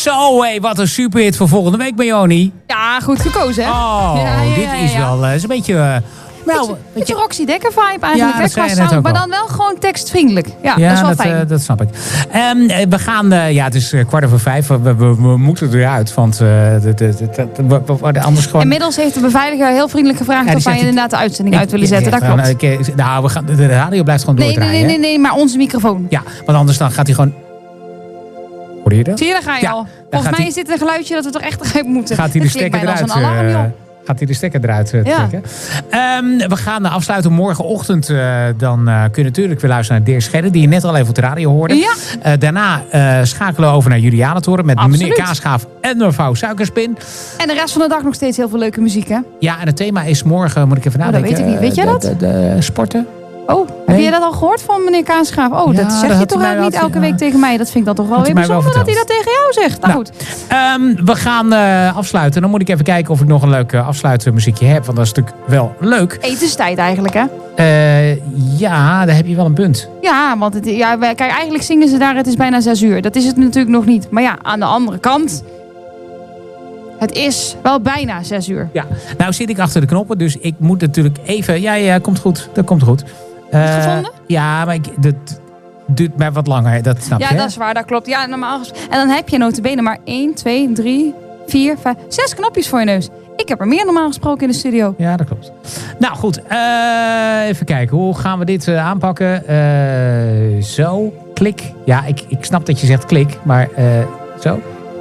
Zo, wat een superhit voor volgende week, Joni. Ja, goed gekozen, hè? Dit is wel is een beetje... beetje Roxy Dekker vibe eigenlijk, dat zei je qua net sound, ook maar al. dan wel gewoon tekstvriendelijk. Ja, dat is wel fijn. Dat snap ik. We gaan, het is 4:15. We moeten eruit, want we worden anders gewoon... Inmiddels heeft de beveiliger heel vriendelijk gevraagd of wij inderdaad de uitzending uit willen zetten. Dat klopt. De radio blijft gewoon doordraaien. Nee, maar onze microfoon. Ja, want anders dan gaat hij gewoon... Hoor je dat? Zie je, daar ga je al. Volgens mij is dit een geluidje dat we toch echt eruit moeten. Gaat hij de stekker eruit? Als een alarm, joh. Gaat hij de stekker eruit trekken? We gaan afsluiten morgenochtend. Dan kun je natuurlijk weer luisteren naar Deer Schedde, die je net al even op de radio hoorde. Ja. Daarna schakelen we over naar Julianatoren met meneer Kaasgaaf en mevrouw Suikerspin. En de rest van de dag nog steeds heel veel leuke muziek, hè? Ja, en het thema is morgen, moet ik even nadenken. Dat weet ik niet. Weet jij dat? De sporten. Oh, heb jij dat al gehoord van meneer Kaasgaaf? Oh, dat zeg je toch eigenlijk niet elke week tegen mij. Dat vind ik dan toch wel weer bijzonder dat hij dat tegen jou zegt. Nou goed. We gaan afsluiten. Dan moet ik even kijken of ik nog een leuk afsluitmuziekje heb. Want dat is natuurlijk wel leuk. Etenstijd eigenlijk, hè? Ja, daar heb je wel een punt. Ja, want kijk, eigenlijk zingen ze daar, het is bijna 6 uur. Dat is het natuurlijk nog niet. Maar ja, aan de andere kant... Het is wel bijna 6 uur. Ja, nou zit ik achter de knoppen. Dus ik moet natuurlijk even... Ja, komt goed. Dat komt goed. Gevonden? Ja, maar dat duurt mij wat langer. Dat snap je. Ja, dat is waar. Dat klopt. Ja, normaal gesproken. En dan heb je nota bene maar 1, 2, 3, 4, 5, 6 knopjes voor je neus. Ik heb er meer normaal gesproken in de studio. Ja, dat klopt. Nou goed, even kijken. Hoe gaan we dit aanpakken? Zo, klik. Ja, ik snap dat je zegt klik. Maar zo.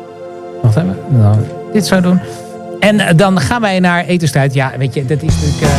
Wacht even. Nou, dit zo doen. En dan gaan wij naar etenstijd. Ja, weet je, dat is natuurlijk...